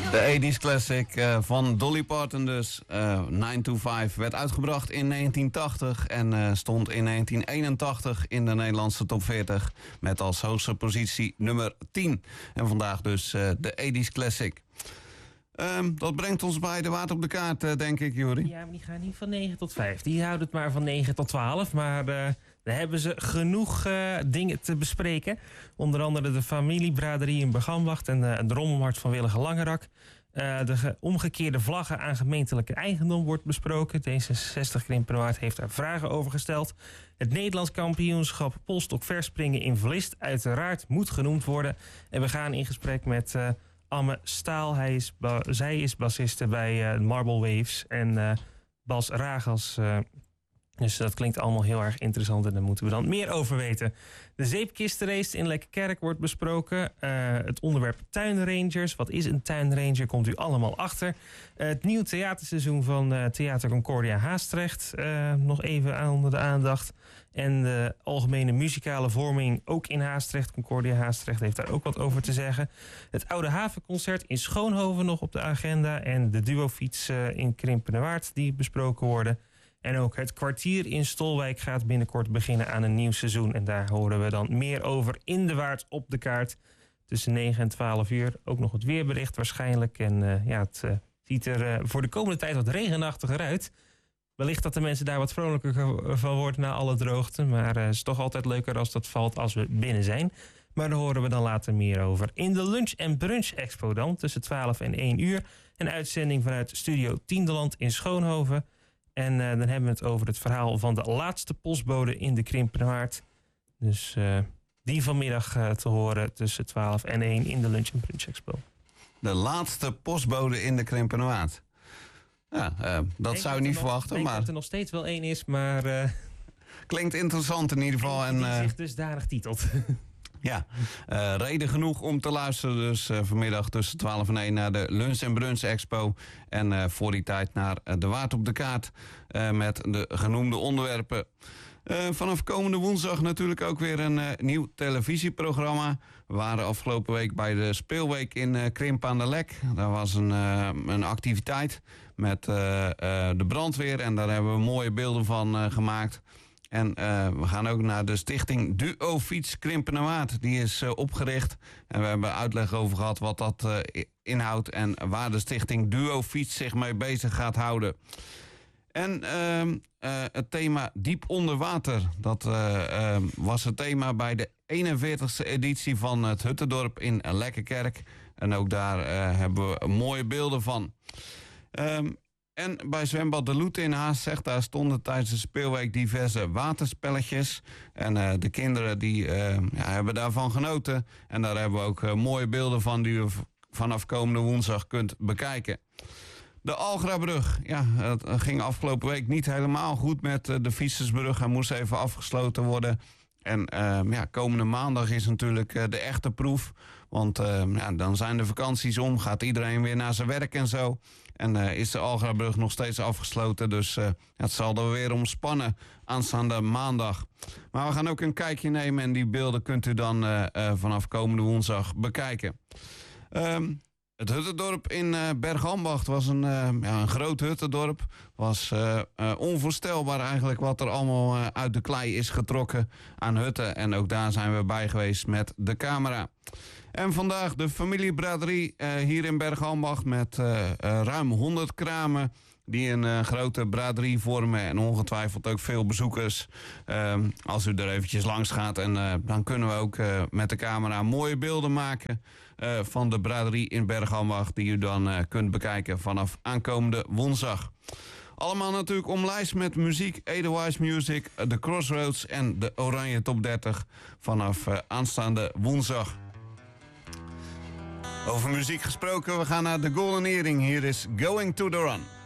De 80s classic van Dolly Parton dus, 9 to 5, werd uitgebracht in 1980 en stond in 1981 in de Nederlandse top 40 met als hoogste positie nummer 10. En vandaag dus de 80s classic. Dat brengt ons bij de Waard op de kaart, denk ik, Juri. Ja, maar die gaan niet van 9 tot 5. Die houden het maar van 9 tot 12. Maar daar hebben ze genoeg dingen te bespreken. Onder andere de familiebraderie in Bergambacht en de rommelmarkt van Willige Langerak. De omgekeerde vlaggen aan gemeentelijke eigendom wordt besproken. D66 Krimpenerwaard heeft daar vragen over gesteld. Het Nederlands kampioenschap polstok verspringen in Vlist uiteraard moet genoemd worden. En we gaan in gesprek met Amme Staal. Zij is bassiste bij Marble Waves. En Bas Ragas. Dus dat klinkt allemaal heel erg interessant en daar moeten we dan meer over weten. De zeepkistenrace in Lekkerkerk wordt besproken. Het onderwerp tuinrangers. Wat is een tuinranger? Komt u allemaal achter. Het nieuwe theaterseizoen van Theater Concordia Haastrecht. Nog even onder de aandacht. En de algemene muzikale vorming ook in Haastrecht. Concordia Haastrecht heeft daar ook wat over te zeggen. Het Oude Havenconcert in Schoonhoven nog op de agenda. En de duofiets in Krimpenerwaard die besproken worden. En ook het kwartier in Stolwijk gaat binnenkort beginnen aan een nieuw seizoen. En daar horen we dan meer over in de Waard op de kaart. Tussen 9 en 12 uur. Ook nog het weerbericht waarschijnlijk. En het ziet er voor de komende tijd wat regenachtiger uit. Wellicht dat de mensen daar wat vrolijker van worden na alle droogte. Maar het is toch altijd leuker als dat valt als we binnen zijn. Maar daar horen we dan later meer over. In de Lunch en Brunch Expo dan tussen 12 en 1 uur. Een uitzending vanuit Studio Tiendeland in Schoonhoven. En dan hebben we het over het verhaal van de laatste postbode in de Krimpenerwaard. Dus die vanmiddag te horen tussen 12 en 1 in de Lunch Brunch Expo. De laatste postbode in de Krimpenerwaard. Ja, dat zou je niet verwachten. Ik denk dat er nog steeds wel één is, maar klinkt interessant in ieder geval. Die zich dusdanig titelt. Ja, reden genoeg om te luisteren dus vanmiddag tussen 12 en 1 naar de Lunch en Brunch Expo. En voor die tijd naar de Waard op de kaart met de genoemde onderwerpen. Vanaf komende woensdag natuurlijk ook weer een nieuw televisieprogramma. We waren afgelopen week bij de Speelweek in Krimp aan de Lek. Daar was een activiteit met de brandweer en daar hebben we mooie beelden van gemaakt. En we gaan ook naar de stichting Duo Fiets Krimpenerwaard. Die is opgericht en we hebben uitleg over gehad wat dat inhoudt en waar de stichting Duo Fiets zich mee bezig gaat houden. En het thema diep onder water. Dat was het thema bij de 41ste editie van het Huttendorp in Lekkerkerk. En ook daar hebben we mooie beelden van. En bij zwembad De Loete in Haastrecht, daar stonden tijdens de speelweek diverse waterspelletjes. En de kinderen die hebben daarvan genoten. En daar hebben we ook mooie beelden van die u vanaf komende woensdag kunt bekijken. De Algrabrug, ja, het ging afgelopen week niet helemaal goed met de Fietsersbrug. Hij moest even afgesloten worden. En komende maandag is natuurlijk de echte proef. Want dan zijn de vakanties om, gaat iedereen weer naar zijn werk en zo. En is de Algrabrug nog steeds afgesloten. Dus het zal er weer omspannen aanstaande maandag. Maar we gaan ook een kijkje nemen en die beelden kunt u dan vanaf komende woensdag bekijken. Het Huttendorp in Bergambacht was een groot Huttendorp. Was onvoorstelbaar eigenlijk wat er allemaal uit de klei is getrokken aan hutten. En ook daar zijn we bij geweest met de camera. En vandaag de familiebraderie hier in Bergambacht met ruim 100 kramen die een grote braderie vormen en ongetwijfeld ook veel bezoekers. Als u er eventjes langs gaat en dan kunnen we ook met de camera mooie beelden maken van de braderie in Bergambacht die u dan kunt bekijken vanaf aankomende woensdag. Allemaal natuurlijk omlijst met muziek, Edelweiss Music, The Crossroads en de Oranje Top 30 vanaf aanstaande woensdag. Over muziek gesproken, we gaan naar de Golden Earring. Hier is Going to the Run.